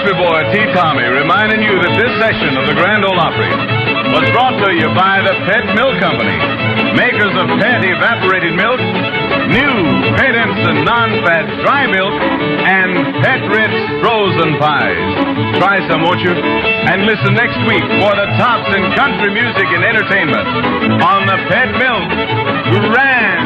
country boy T. Tommy reminding you that this session of the Grand Ole Opry was brought to you by the Pet Milk Company, makers of Pet Evaporated Milk, new Pet Instant Non-Fat Dry Milk, and Pet Ritz Frozen Pies. Try some, won't you? And listen next week for the tops in country music and entertainment on the Pet Milk Grand